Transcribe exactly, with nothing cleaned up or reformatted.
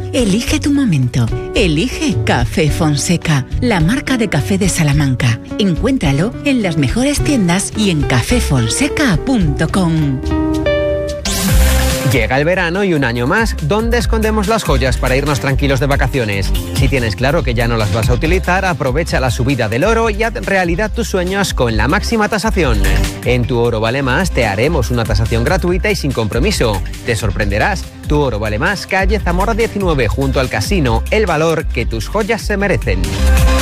Elige tu momento. Elige Café Fonseca, la marca de café de Salamanca. Encuéntralo en las mejores tiendas y en café fonseca punto com. Llega el verano y un año más, ¿dónde escondemos las joyas para irnos tranquilos de vacaciones? Si tienes claro que ya no las vas a utilizar, aprovecha la subida del oro y haz realidad tus sueños con la máxima tasación. En Tu Oro Vale Más te haremos una tasación gratuita y sin compromiso. Te sorprenderás. Tu Oro Vale Más, calle Zamora diecinueve, junto al casino. El valor que tus joyas se merecen.